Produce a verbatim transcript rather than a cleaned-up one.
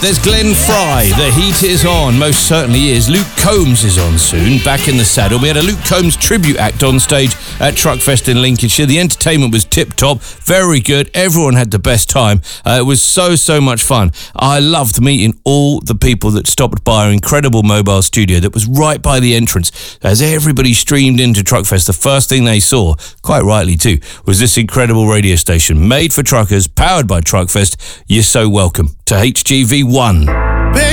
There's Glenn Fry. The heat is on. Most certainly is. Luke Combs is on soon. Back in the saddle. We had a Luke Combs tribute act on stage at Truckfest in Lincolnshire. The entertainment was tip-top. Very good. Everyone had the best time. Uh, it was so, so much fun. I loved meeting all the people that stopped by our incredible mobile studio that was right by the entrance. As everybody streamed into Truckfest, the first thing they saw, quite rightly too, was this incredible radio station made for truckers, powered by Truckfest. You're so welcome to H G V one.